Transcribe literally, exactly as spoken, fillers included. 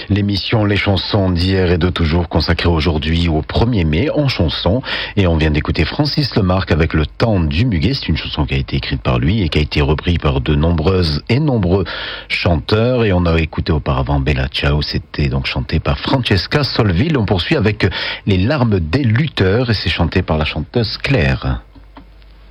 L'émission Les chansons d'hier et de toujours consacrée aujourd'hui au premier mai en chansons. Et on vient d'écouter Francis Lemarque avec Le Temps du Muguet. C'est une chanson qui a été écrite par lui et qui a été reprise par de nombreuses et nombreux chanteurs. Et on a écouté auparavant Bella Ciao. C'était donc chanté par Francesca Solville. On poursuit avec Les larmes des lutteurs et c'est chanté par la chanteuse Claire.